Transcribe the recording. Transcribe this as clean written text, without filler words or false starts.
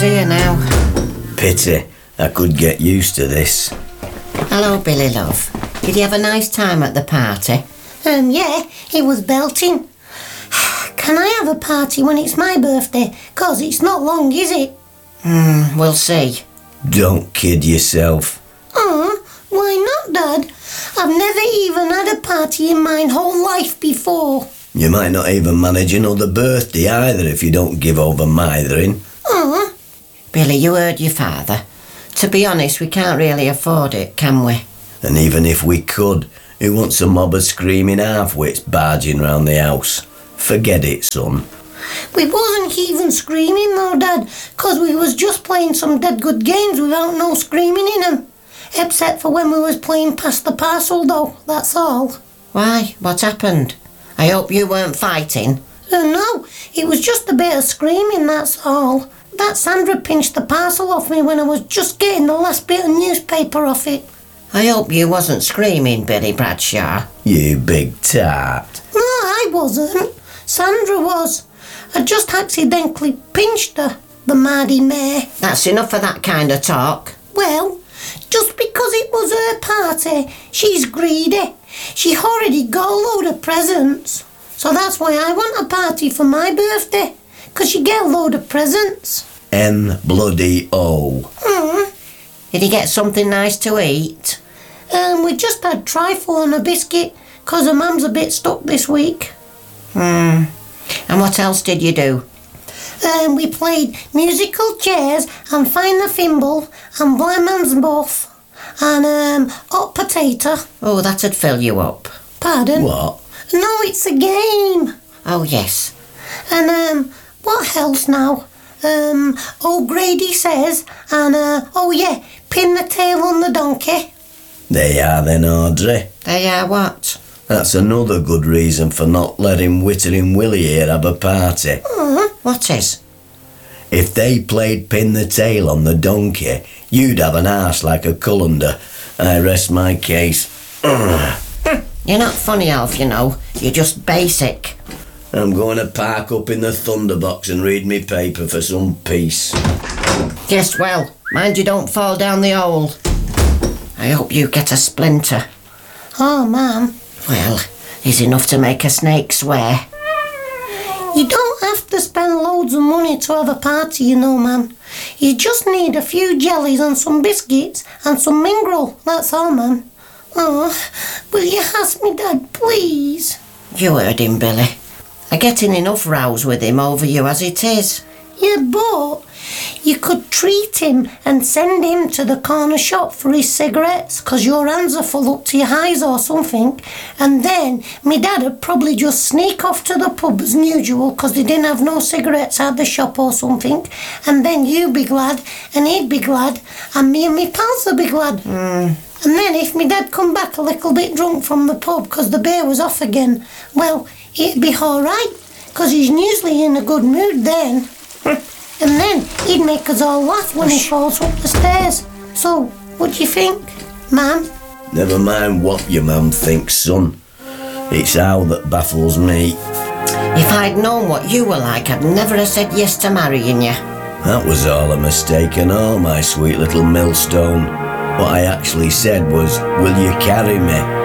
here now. Pity. I could get used to this. Hello, Billy, love. Did you have a nice time at the party? Yeah, it was belting. Can I have a party when it's my birthday? 'Cause it's not long, is it? We'll see. Don't kid yourself. Why not, Dad? I've never even had a party in my whole life before. You might not even manage another birthday either if you don't give over mithering. Billy, you heard your father. To be honest, we can't really afford it, can we? And even if we could, who wants a mob of screaming half-wits barging round the house? Forget it, son. We wasn't even screaming though, Dad, 'cause we was just playing some dead good games without no screaming in 'em. Except for when we was playing Pass the Parcel though, that's all. Why? What happened? I hope you weren't fighting. No, it was just a bit of screaming, that's all. That Sandra pinched the parcel off me when I was just getting the last bit of newspaper off it. I hope you wasn't screaming, Billy Bradshaw. You big tart. No, I wasn't. Sandra was. I just accidentally pinched her, the mardy mare. That's enough of that kind of talk. Well, just because it was her party, she's greedy. She already got a load of presents. So that's why I want a party for my birthday, 'cause you get a load of presents. N-bloody-O. Did you get something nice to eat? We just had trifle and a biscuit, 'cause her mum's a bit stuck this week. And what else did you do? We played musical chairs and Find the Thimble and Blind Man's Buff and Hot Potato. Oh, that'd fill you up. Pardon? What? No, it's a game. Oh, yes. And what else now? O'Grady Says and Pin the Tail on the Donkey. They are then, Audrey. They are what? That's another good reason for not letting Whittering Willie here have a party. What is? If they played Pin the Tail on the donkey, you'd have an arse like a colander. I rest my case. You're not funny, Alf, you know. You're just basic. I'm going to park up in the Thunderbox and read me paper for some peace. Yes, well, mind you don't fall down the hole. I hope you get a splinter. Oh, Mum. Well, is enough to make a snake swear. You don't have to spend loads of money to have a party, you know, Mum. You just need a few jellies and some biscuits and some mingrel, that's all, Mum. Oh, will you ask me, Dad, please? You heard him, Billy. I'm getting enough rows with him over you as it is. Yeah, but you could treat him and send him to the corner shop for his cigarettes, 'cause your hands are full up to your eyes or something, and then me Dad'd probably just sneak off to the pub as usual 'cause they didn't have no cigarettes at the shop or something, and then you'd be glad, and he'd be glad, and me and me pals would be glad. And then if me Dad come back a little bit drunk from the pub 'cause the beer was off again, well, it'd be alright, 'cause he's usually in a good mood then. And then he'd make us all laugh when he falls up the stairs. So, what do you think, Mum? Never mind what your mum thinks, son. It's how that baffles me. If I'd known what you were like, I'd never have said yes to marrying you. That was all a mistake and all, my sweet little millstone. What I actually said was, will you carry me?